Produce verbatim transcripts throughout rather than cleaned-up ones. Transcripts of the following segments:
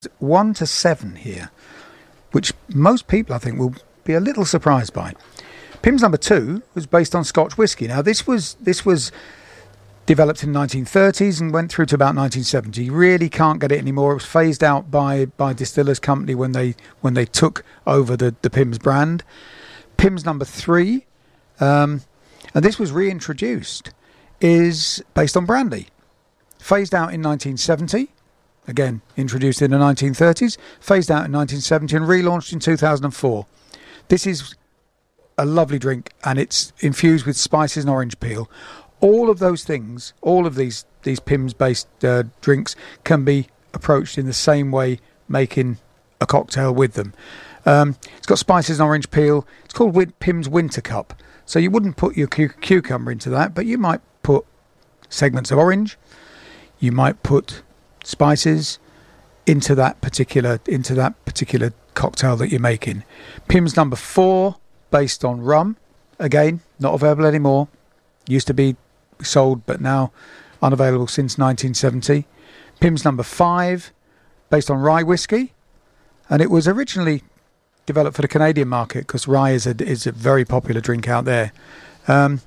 one to seven here, which most people, I think, will be a little surprised by. Pimm's number two was based on Scotch whisky. Now, this was this was developed in the nineteen thirties and went through to about nineteen seventy. You really can't get it anymore. It was phased out by by Distillers Company when they when they took over the, the Pimm's brand. Pimm's number three, um, and this was reintroduced, is based on brandy. Phased out in nineteen seventy. Again, introduced in the nineteen thirties, phased out in nineteen seventy and relaunched in two thousand four. This is a lovely drink, and it's infused with spices and orange peel. All of those things, all of these these Pimm's-based uh, drinks can be approached in the same way, making a cocktail with them. Um, it's got spices and orange peel. It's called Pimm's Winter Cup. So you wouldn't put your cu- cucumber into that, but you might put segments of orange. You might put spices into that particular into that particular cocktail that you're making. Pimm's number four, based on rum. Again, not available anymore. Used to be sold, but now unavailable since nineteen seventy. Pimm's number five, based on rye whiskey, and it was originally developed for the Canadian market because rye is a is a very popular drink out there. Um,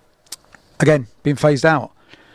again, being phased out.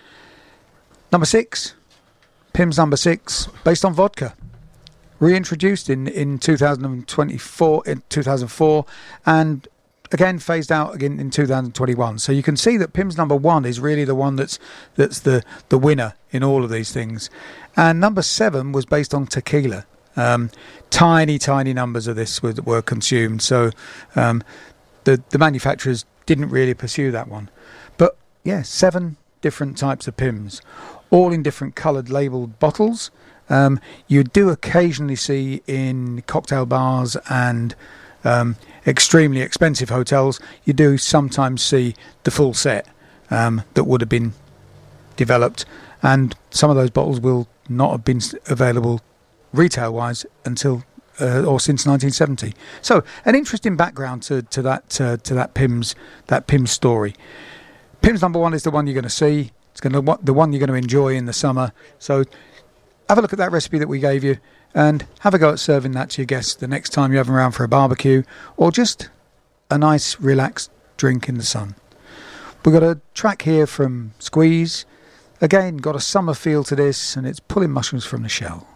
Number six, Pimm's number six, based on vodka, reintroduced in in two thousand twenty-four, in two thousand four, and again phased out again in two thousand twenty-one. So you can see that Pimm's number one is really the one that's that's the the winner in all of these things. And number seven was based on tequila. Um, tiny tiny numbers of this were, were consumed, so um, the the manufacturers didn't really pursue that one. But yeah, seven different types of Pimm's, all in different coloured labelled bottles. Um, you do occasionally see in cocktail bars and um, extremely expensive hotels, you do sometimes see the full set um, that would have been developed, and some of those bottles will not have been available retail-wise until uh, or since nineteen seventy. So an interesting background to, to that uh, to that Pimm's that Pimm's story. Pimm's number one is the one you're going to see. It's going to the one you're going to enjoy in the summer. So have a look at that recipe that we gave you and have a go at serving that to your guests the next time you have them around for a barbecue or just a nice relaxed drink in the sun. We've got a track here from Squeeze. Again, got a summer feel to this, and it's Pulling Mushrooms from the Shell.